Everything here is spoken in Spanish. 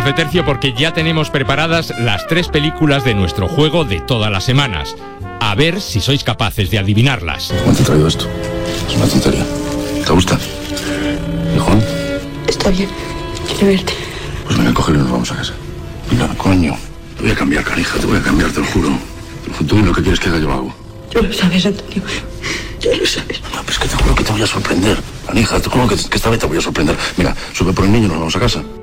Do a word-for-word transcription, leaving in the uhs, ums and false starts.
de tercio porque ya tenemos preparadas las tres películas de nuestro juego de todas las semanas. A ver si sois capaces de adivinarlas. ¿Cómo te he traído esto? Es una tontería. ¿Te gusta? ¿Y Juan? Está bien. Quiere verte. Pues venga, cógelo y nos vamos a casa. Mira, coño. Te voy a cambiar, canija. Te voy a cambiar, te lo juro. Tú lo que quieres que haga yo lo hago. Tú lo sabes, Antonio. Ya lo sabes. No, pero es que te juro que te voy a sorprender. Canija, te juro que, que esta vez te voy a sorprender. Mira, sube por el niño y nos vamos a casa.